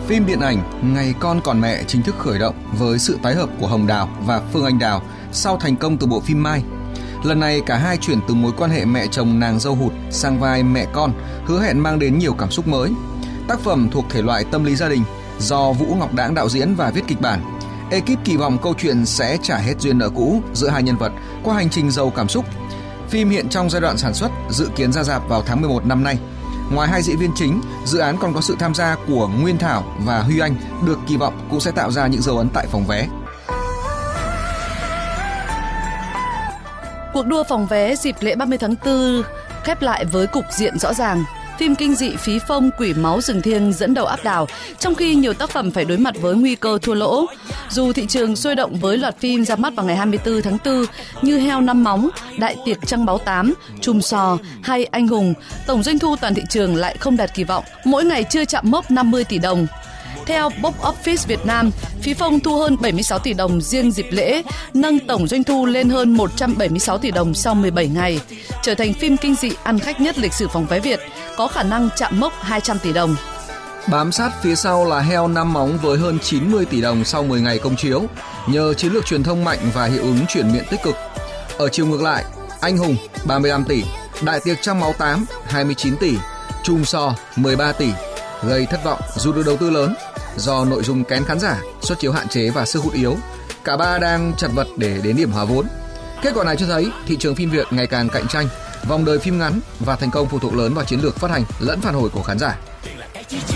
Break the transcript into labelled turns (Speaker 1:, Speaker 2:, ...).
Speaker 1: Phim điện ảnh Ngày Con Còn Mẹ chính thức khởi động với sự tái hợp của Hồng Đào và Phương Anh Đào sau thành công từ bộ phim Mai. Lần này cả hai chuyển từ mối quan hệ mẹ chồng nàng dâu hụt sang vai mẹ con, hứa hẹn mang đến nhiều cảm xúc mới. Tác phẩm thuộc thể loại tâm lý gia đình do Vũ Ngọc Đãng đạo diễn và viết kịch bản. Ekip kỳ vọng câu chuyện sẽ trả hết duyên nợ cũ giữa hai nhân vật qua hành trình giàu cảm xúc. Phim hiện trong giai đoạn sản xuất, dự kiến ra rạp vào tháng 11 năm nay. Ngoài hai diễn viên chính, dự án còn có sự tham gia của Nguyên Thảo và Huy Anh, được kỳ vọng cũng sẽ tạo ra những dấu ấn tại phòng vé.
Speaker 2: Cuộc đua phòng vé dịp lễ 30 tháng 4 khép lại với cục diện rõ ràng. Phim kinh dị Phí Phong Quỷ Máu Rừng Thiêng dẫn đầu áp đảo, trong khi nhiều tác phẩm phải đối mặt với nguy cơ thua lỗ. Dù thị trường sôi động với loạt phim ra mắt vào ngày 24 tháng 4 như Heo Năm Móng, Đại Tiệc Trăng Báo 8, Chùm Sò hay Anh Hùng, tổng doanh thu toàn thị trường lại không đạt kỳ vọng, mỗi ngày chưa chạm mốc 50 tỷ đồng. Theo Box Office Việt Nam, Phí Phong thu hơn 76 tỷ đồng riêng dịp lễ, nâng tổng doanh thu lên hơn 176 tỷ đồng sau 17 ngày, trở thành phim kinh dị ăn khách nhất lịch sử phòng vé Việt, có khả năng chạm mốc 200 tỷ đồng.
Speaker 1: Bám sát phía sau là Heo Năm Móng với hơn 90 tỷ đồng sau 10 ngày công chiếu, nhờ chiến lược truyền thông mạnh và hiệu ứng chuyển miệng tích cực. Ở chiều ngược lại, Anh Hùng 35 tỷ, Đại Tiệc Trăng Máu 8 29 tỷ, Chùm Sò 13 tỷ, gây thất vọng dù được đầu tư lớn. Do nội dung kén khán giả, suất chiếu hạn chế và sức hút yếu, cả ba đang chật vật để đến điểm hòa vốn. Kết quả này cho thấy thị trường phim Việt ngày càng cạnh tranh, vòng đời phim ngắn và thành công phụ thuộc lớn vào chiến lược phát hành lẫn phản hồi của khán giả.